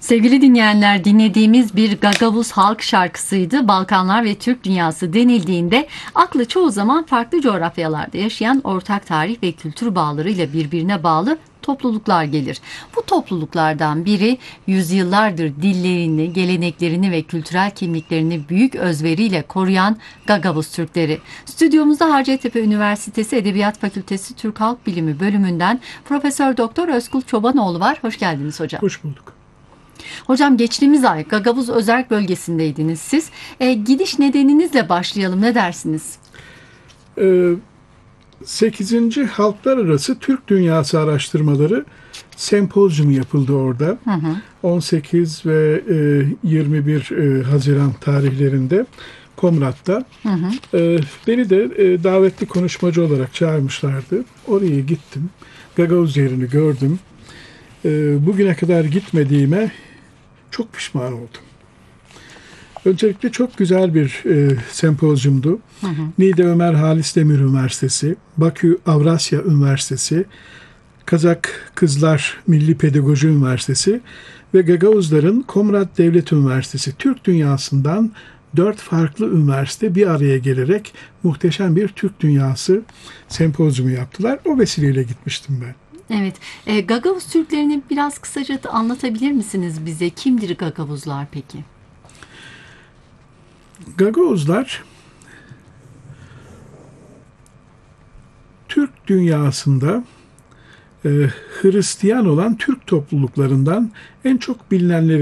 Sevgili dinleyenler, dinlediğimiz bir Gagavuz halk şarkısıydı. Balkanlar ve Türk dünyası denildiğinde aklı çoğu zaman farklı coğrafyalarda yaşayan ortak tarih ve kültür bağlarıyla birbirine bağlı topluluklar gelir. Bu topluluklardan biri yüzyıllardır dillerini, geleneklerini ve kültürel kimliklerini büyük özveriyle koruyan Gagavuz Türkleri. Stüdyomuzda Hacettepe Üniversitesi Edebiyat Fakültesi Türk Halk Bilimi bölümünden Profesör Doktor Özkul Çobanoğlu var. Hoş geldiniz hocam. Hoş bulduk. Hocam, geçtiğimiz ay Gagavuz Özerk bölgesindeydiniz siz. Gidiş nedeninizle başlayalım, ne dersiniz? 8. Halklar Arası Türk Dünyası Araştırmaları sempozyumu yapıldı orada. 18 ve 21 Haziran tarihlerinde Komrat'ta. Beni de davetli konuşmacı olarak çağırmışlardı. Oraya gittim. Gagavuz yerini gördüm. Bugüne kadar gitmediğime çok pişman oldum. Öncelikle çok güzel bir sempozyumdu. Niğde Ömer Halis Demir Üniversitesi, Bakü Avrasya Üniversitesi, Kazak Kızlar Milli Pedagoji Üniversitesi ve Gagavuzların Komrat Devlet Üniversitesi, Türk dünyasından 4 farklı üniversite bir araya gelerek muhteşem bir Türk dünyası sempozyumu yaptılar. O vesileyle gitmiştim ben. Evet, Gagavuz Türklerini biraz kısaca anlatabilir misiniz bize? Kimdir Gagavuzlar peki? Gagavuzlar Türk dünyasında Hristiyan olan Türk topluluklarından en çok bilinenleri.